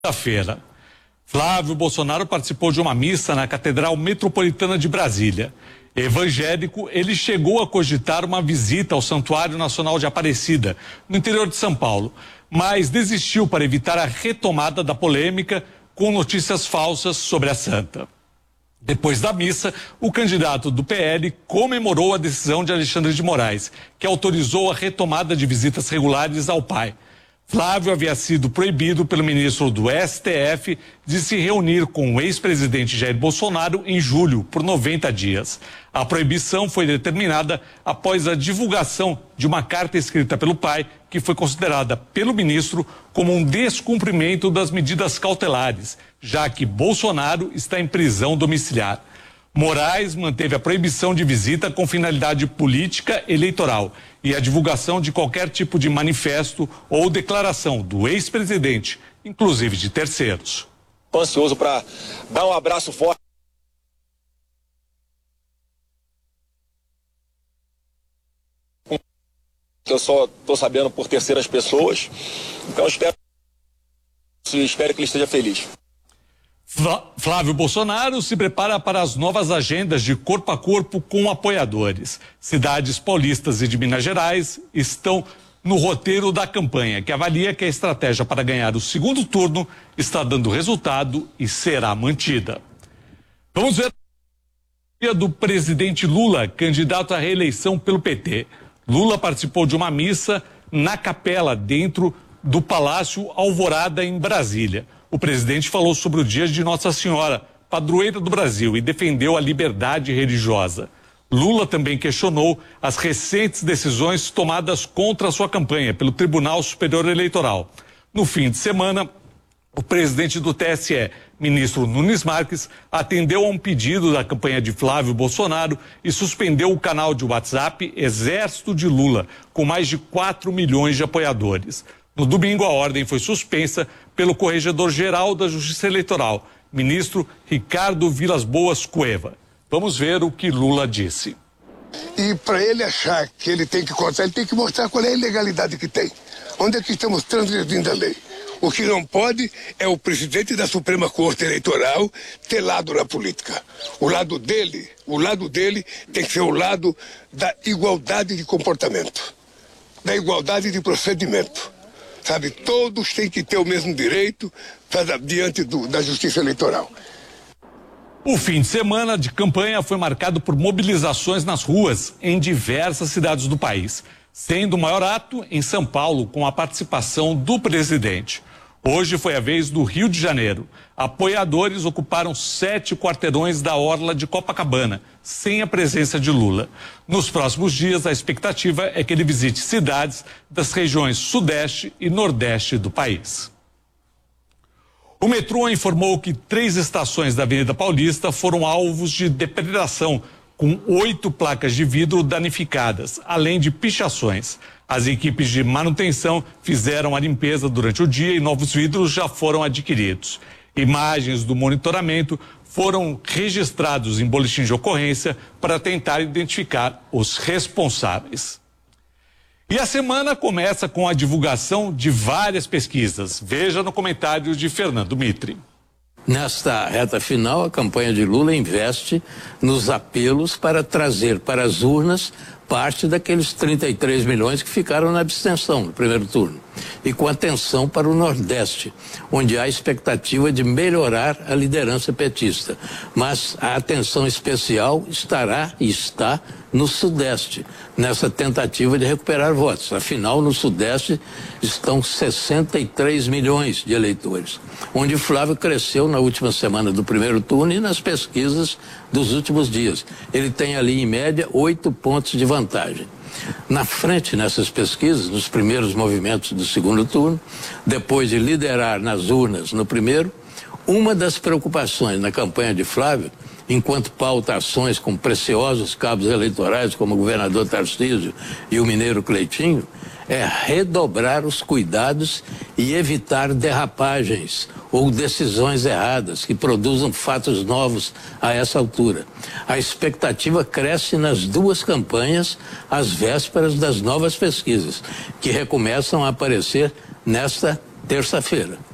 Quinta-feira, Flávio Bolsonaro participou de uma missa na Catedral Metropolitana de Brasília. Evangélico, ele chegou a cogitar uma visita ao Santuário Nacional de Aparecida, no interior de São Paulo, mas desistiu para evitar a retomada da polêmica com notícias falsas sobre a santa. Depois da missa, o candidato do PL comemorou a decisão de Alexandre de Moraes, que autorizou a retomada de visitas regulares ao pai. Flávio havia sido proibido pelo ministro do STF de se reunir com o ex-presidente Jair Bolsonaro em julho, por 90 dias. A proibição foi determinada após a divulgação de uma carta escrita pelo pai, que foi considerada pelo ministro como um descumprimento das medidas cautelares, já que Bolsonaro está em prisão domiciliar. Moraes manteve a proibição de visita com finalidade política eleitoral e a divulgação de qualquer tipo de manifesto ou declaração do ex-presidente, inclusive de terceiros. Estou ansioso para dar um abraço forte. Eu só estou sabendo por terceiras pessoas, então espero que ele esteja feliz. Flávio Bolsonaro se prepara para as novas agendas de corpo a corpo com apoiadores. Cidades paulistas e de Minas Gerais estão no roteiro da campanha, que avalia que a estratégia para ganhar o segundo turno está dando resultado e será mantida. Vamos ver a do presidente Lula, candidato à reeleição pelo PT. Lula participou de uma missa na capela dentro do Palácio Alvorada, em Brasília. O presidente falou sobre o dia de Nossa Senhora, padroeira do Brasil, e defendeu a liberdade religiosa. Lula também questionou as recentes decisões tomadas contra a sua campanha pelo Tribunal Superior Eleitoral. No fim de semana, o presidente do TSE, ministro Nunes Marques, atendeu a um pedido da campanha de Flávio Bolsonaro e suspendeu o canal de WhatsApp Exército de Lula, com mais de 4 milhões de apoiadores. No domingo, a ordem foi suspensa pelo Corregedor-Geral da Justiça Eleitoral, ministro Ricardo Vilas Boas Cueva. Vamos ver o que Lula disse. E para ele achar que ele tem que cortar, ele tem que mostrar qual é a ilegalidade que tem. Onde é que estamos transgredindo a lei? O que não pode é o presidente da Suprema Corte Eleitoral ter lado na política. O lado dele tem que ser o lado da igualdade de comportamento, da igualdade de procedimento. Sabe, todos têm que ter o mesmo direito diante da justiça eleitoral. O fim de semana de campanha foi marcado por mobilizações nas ruas em diversas cidades do país, sendo o maior ato em São Paulo, com a participação do presidente. Hoje foi a vez do Rio de Janeiro. Apoiadores ocuparam 7 quarteirões da orla de Copacabana, sem a presença de Lula. Nos próximos dias, a expectativa é que ele visite cidades das regiões Sudeste e Nordeste do país. O metrô informou que 3 estações da Avenida Paulista foram alvos de depredação, com 8 placas de vidro danificadas, além de pichações. As equipes de manutenção fizeram a limpeza durante o dia e novos vidros já foram adquiridos. Imagens do monitoramento foram registrados em boletim de ocorrência para tentar identificar os responsáveis. E a semana começa com a divulgação de várias pesquisas. Veja no comentário de Fernando Mitre. Nesta reta final, a campanha de Lula investe nos apelos para trazer para as urnas parte daqueles 33 milhões que ficaram na abstenção no primeiro turno. E com atenção para o Nordeste, onde há expectativa de melhorar a liderança petista. Mas a atenção especial está no Sudeste, nessa tentativa de recuperar votos. Afinal, no Sudeste estão 63 milhões de eleitores, onde Flávio cresceu na última semana do primeiro turno e nas pesquisas dos últimos dias. Ele tem ali, em média, 8 pontos de vantagem. Na frente, nessas pesquisas, nos primeiros movimentos do segundo turno, depois de liderar nas urnas no primeiro, uma das preocupações na campanha de Flávio, enquanto pauta ações com preciosos cabos eleitorais como o governador Tarcísio e o mineiro Cleitinho, é redobrar os cuidados e evitar derrapagens ou decisões erradas que produzam fatos novos a essa altura. A expectativa cresce nas duas campanhas às vésperas das novas pesquisas, que recomeçam a aparecer nesta terça-feira.